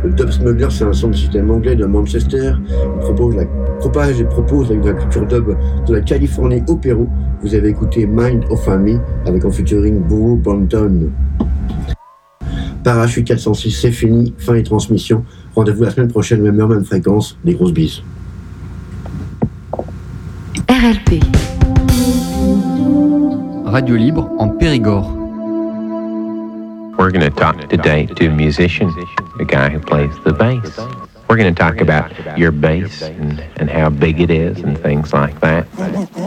Le dub smuggler, c'est un son de système anglais de Manchester. Il propage et propose la culture dub de la Californie au Pérou. Vous avez écouté Mind of Me avec en featuring Burro Banton. Parachute 406, c'est fini, fin des transmissions. Rendez-vous la semaine prochaine, même heure, même fréquence. Des grosses bises. RLP. Radio libre en Périgord. We're going to talk today to a musician, a guy who plays the bass. We're going to talk about your bass and how big it is and things like that.